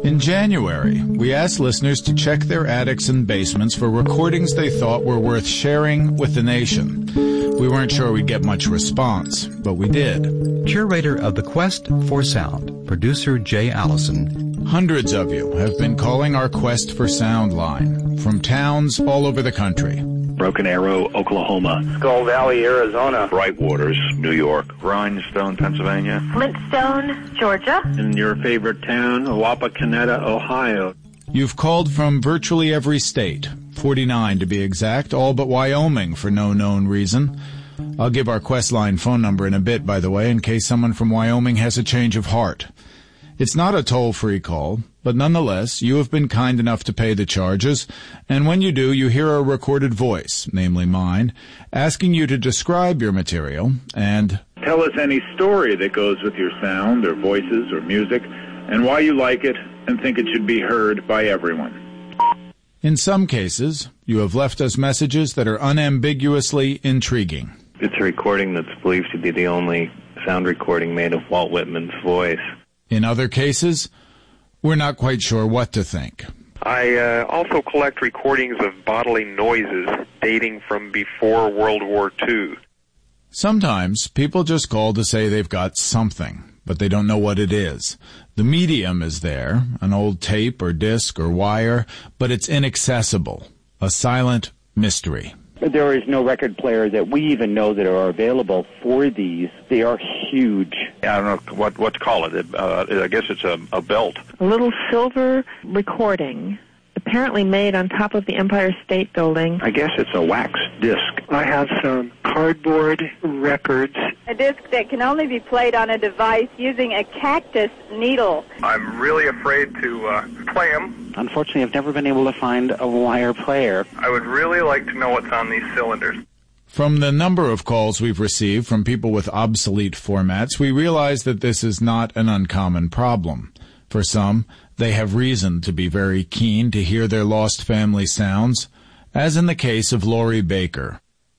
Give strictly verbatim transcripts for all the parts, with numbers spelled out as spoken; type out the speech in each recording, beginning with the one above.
In January, we asked listeners to check their attics and basements for recordings they thought were worth sharing with the nation. We weren't sure we'd get much response, but we did. Curator of the Quest for Sound, producer Jay Allison. Hundreds of you have been calling our Quest for Sound line from towns all over the country. Broken Arrow, Oklahoma. Skull Valley, Arizona. Brightwaters, New York. Rhinestone, Pennsylvania. Flintstone, Georgia. And your favorite town, Wapakoneta, Ohio. You've called from virtually every state, forty-nine to be exact, all but Wyoming for no known reason. I'll give our Questline phone number in a bit, by the way, in case someone from Wyoming has a change of heart. It's not a toll-free call, but nonetheless, you have been kind enough to pay the charges, and when you do, you hear a recorded voice, namely mine, asking you to describe your material and tell us any story that goes with your sound or voices or music, and why you like it and think it should be heard by everyone. In some cases, you have left us messages that are unambiguously intriguing. It's a recording that's believed to be the only sound recording made of Walt Whitman's voice. In other cases, we're not quite sure what to think. I uh, also collect recordings of bodily noises dating from before World War Two. Sometimes people just call to say they've got something, but they don't know what it is. The medium is there, an old tape or disc or wire, but it's inaccessible, a silent mystery. There is no record player that we even know that are available for these. They are huge. I don't know what what to call it. Uh, I guess it's a, a belt. A little silver recording, apparently made on top of the Empire State Building. I guess it's a wax disc. I have some cardboard records. A disc that can only be played on a device using a cactus needle. I'm really afraid to uh, play them. Unfortunately, I've never been able to find a wire player. I would really like to know what's on these cylinders. From the number of calls we've received from people with obsolete formats, we realize that this is not an uncommon problem. For some, they have reason to be very keen to hear their lost family sounds, as in the case of Lori Baker.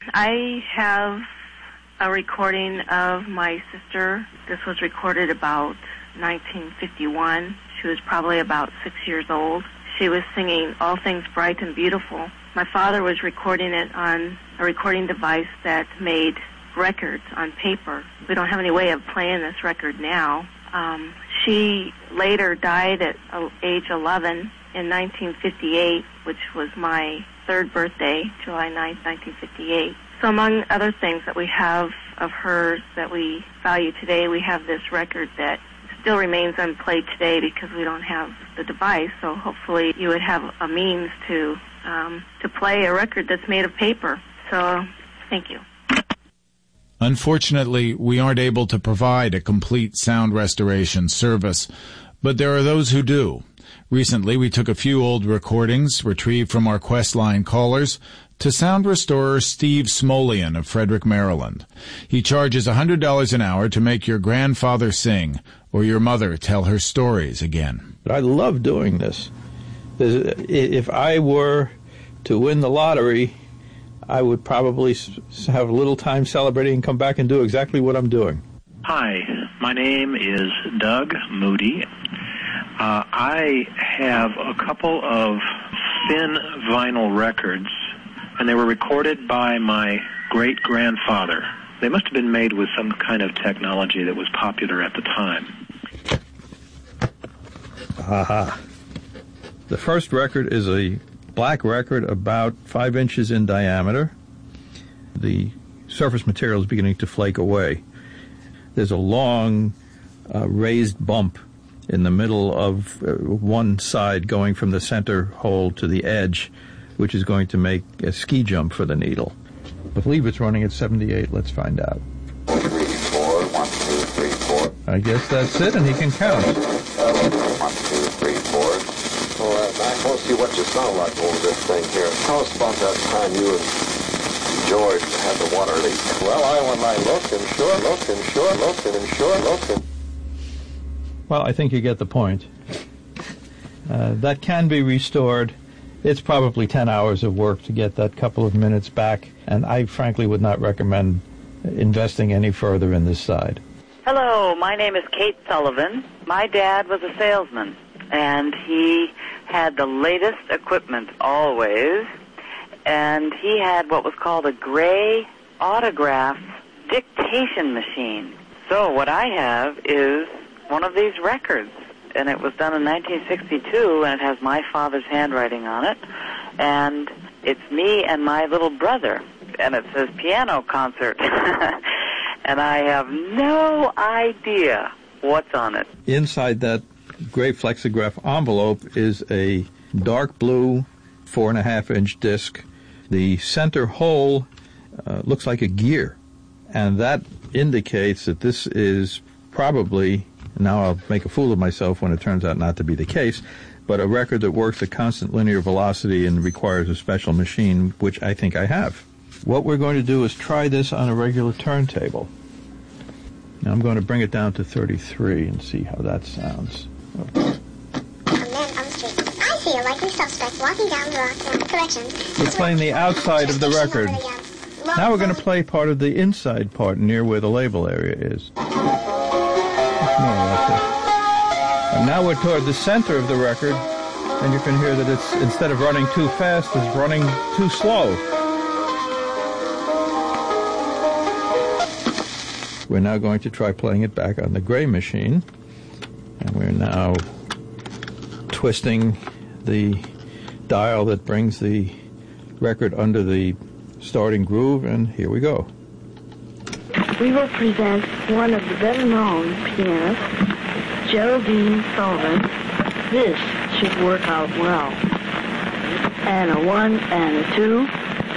I have a recording of my sister. This was recorded about nineteen fifty-one. She was probably about six years old. She was singing All Things Bright and Beautiful. My father was recording it on a recording device that made records on paper. We don't have any way of playing this record now. Um, she later died at uh, age eleven in nineteen fifty-eight, which was my third birthday, July ninth, nineteen fifty-eight. So among other things that we have of hers that we value today, we have this record that still remains unplayed today because we don't have the device. So hopefully you would have a means to um, to play a record that's made of paper. So thank you. Unfortunately, we aren't able to provide a complete sound restoration service, but there are those who do. Recently, we took a few old recordings retrieved from our Questline callers to sound restorer Steve Smolian of Frederick, Maryland. He charges one hundred dollars an hour to make your grandfather sing or your mother tell her stories again. I love doing this. If I were to win the lottery, I would probably have a little time celebrating and come back and do exactly what I'm doing. Hi, my name is Doug Moody. Uh, I have a couple of thin vinyl records, and they were recorded by my great-grandfather. They must have been made with some kind of technology that was popular at the time. Aha. The first record is a black record about five inches in diameter. The surface material is beginning to flake away. There's a long uh, raised bump in the middle of uh, one side going from the center hole to the edge, which is going to make a ski jump for the needle. I believe it's running at seventy-eight. Let's find out. Three, four, one, two, three, four. I guess that's it, and he can count. Seven, one, two, three, four. Well, uh, Mac, I want to see what you sound like over this thing here. Tell us about that time you and George had the water leak. Well, I went I looked and sure looked and sure looked and sure looked and... Well, I think you get the point. Uh, that can be restored. It's probably ten hours of work to get that couple of minutes back, and I frankly would not recommend investing any further in this side. Hello, my name is Kate Sullivan. My dad was a salesman. and he had the latest equipment always, and he had what was called a Gray Autograph dictation machine. So what I have is one of these records, and it was done in nineteen sixty-two, and it has my father's handwriting on it, and it's me and my little brother, and it says piano concert, and I have no idea what's on it. Inside that gray flexograph envelope is a dark blue four and a half inch disc. The center hole uh, looks like a gear, and that indicates that this is probably, now I'll make a fool of myself when it turns out not to be the case, but a record that works at constant linear velocity and requires a special machine, which I think I have. What we're going to do is try this on a regular turntable. Now I'm going to bring it down to thirty-three and see how that sounds. A man on the street. I feel like a suspect walking down the rock. Corrections. We're playing the outside of the record. Now we're going to play part of the inside part near where the label area is. More or less it. And now we're toward the center of the record, and you can hear that it's, instead of running too fast, it's running too slow. We're now going to try playing it back on the gray machine, and we're now twisting the dial that brings the record under the starting groove, and here we go. We will present one of the better-known pianists, Geraldine Sullivan. This should work out well. And a one and a two.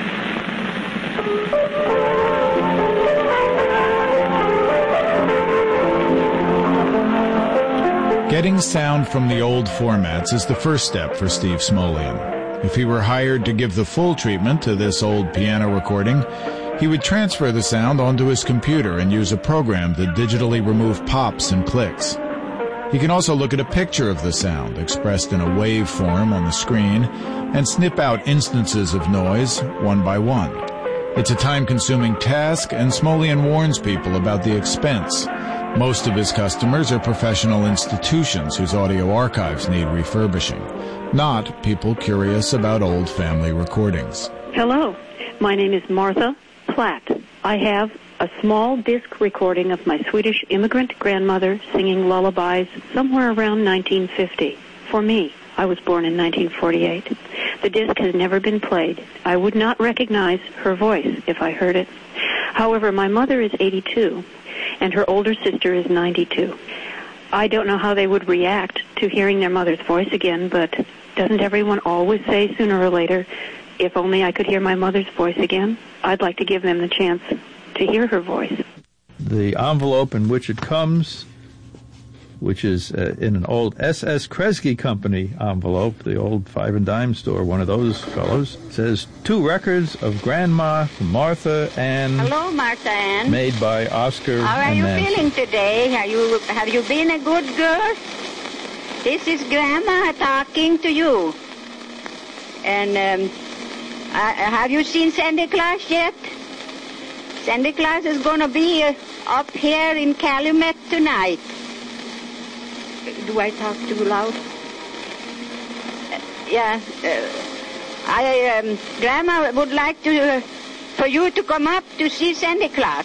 Getting sound from the old formats is the first step for Steve Smolian. If he were hired to give the full treatment to this old piano recording, he would transfer the sound onto his computer and use a program that digitally removed pops and clicks. He can also look at a picture of the sound expressed in a waveform on the screen and snip out instances of noise one by one. It's a time-consuming task, and Smolian warns people about the expense. Most of his customers are professional institutions whose audio archives need refurbishing, not people curious about old family recordings. Hello, my name is Martha Platt. I have a small disc recording of my Swedish immigrant grandmother singing lullabies somewhere around nineteen fifty. For me, I was born in nineteen forty-eight. The disc has never been played. I would not recognize her voice if I heard it. However, my mother is eighty-two, and her older sister is ninety-two. I don't know how they would react to hearing their mother's voice again, but doesn't everyone always say sooner or later, if only I could hear my mother's voice again? I'd like to give them the chance to hear her voice. The envelope in which it comes, which is uh, in an old S S Kresge Company envelope, the old five and dime store, one of those fellows, says two records of Grandma Martha Ann. Hello, Martha Ann. Made by Oscar. How are and you Nancy. feeling today? Are you have you been a good girl? This is Grandma talking to you. And um, uh, have you seen Santa Claus yet? Santa Claus is going to be uh, up here in Calumet tonight. Do I talk too loud? Uh, yeah. Uh, I, um, Grandma would like to, uh, for you to come up to see Santa Claus.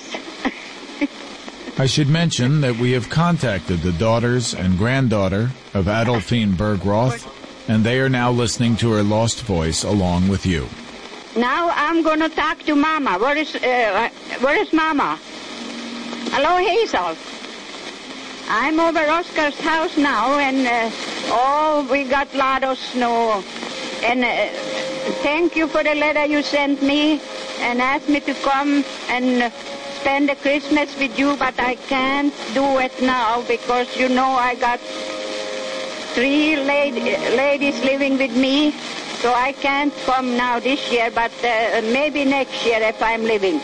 I should mention that we have contacted the daughters and granddaughter of Adolphine Bergroth, and they are now listening to her lost voice along with you. Now I'm going to talk to Mama. Where is, uh, where is Mama? Hello, Hazel. I'm over Oscar's house now, and uh, oh, we got a lot of snow. And uh, thank you for the letter you sent me and asked me to come and uh, spend the Christmas with you, but I can't do it now because, you know, I got three lady, ladies living with me, so I can't come now this year, but uh, maybe next year if I'm living.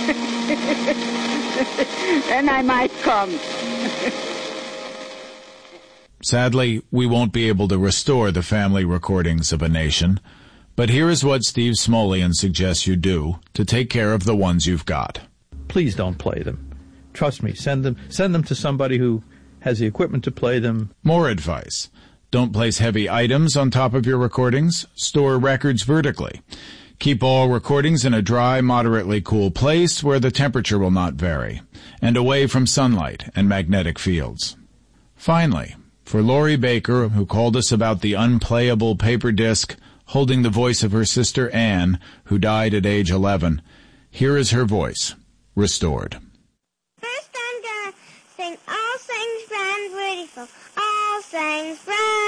Then I might come. Sadly, we won't be able to restore the family recordings of a nation, but here is what Steve Smolian suggests you do to take care of the ones you've got. Please don't play them. Trust me, send them, send them to somebody who has the equipment to play them. More advice. Don't place heavy items on top of your recordings. Store records vertically. Keep all recordings in a dry, moderately cool place where the temperature will not vary, and away from sunlight and magnetic fields. Finally, for Lori Baker, who called us about the unplayable paper disc holding the voice of her sister Anne, who died at age eleven, here is her voice, restored. First I'm gonna sing All Things Brown and Beautiful, All Things Brown